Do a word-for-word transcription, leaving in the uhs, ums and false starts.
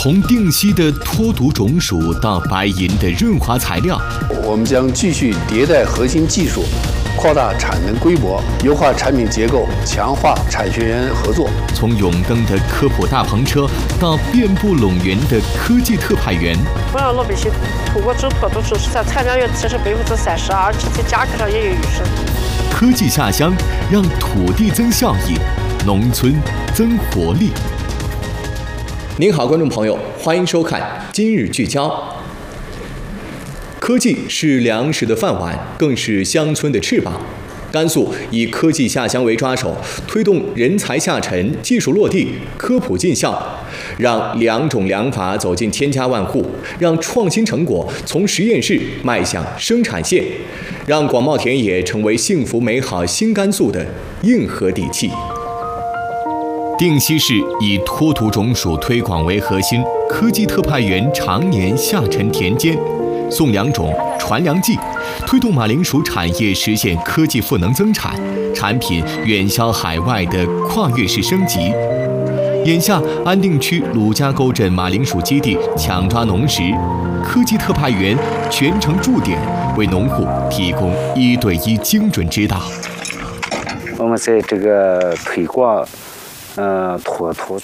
从定西的脱毒种属到白银的润滑材料， 我们将继续迭代核心技术，扩大产能规模，优化产品结构，强化产学研合作。 从永登的科普大篷车到遍布陇源的科技特派员， 我让老百姓通过走脱毒手术，在产量要提升百分之三十，而且在价格上也有优势。 科技下乡，让土地增效益，农村增活力。 您好，观众朋友，欢迎收看《今日聚焦》。科技是粮食的饭碗，更是乡村的翅膀。甘肃以科技下乡为抓手，推动人才下沉、技术落地、科普进校，让良种良法走进千家万户，让创新成果从实验室迈向生产线，让广袤田野成为幸福美好新甘肃的硬核底气。 定西市以脱毒种属推广为核心，科技特派员常年下沉田间，送良种、传良技，推动马铃薯产业实现科技赋能增产，产品远销海外的跨越式升级。眼下，安定区鲁家沟镇马铃薯基地抢抓农时，科技特派员全程驻点，为农户提供一对一精准指导。 我们在这个推广。呃，脱毒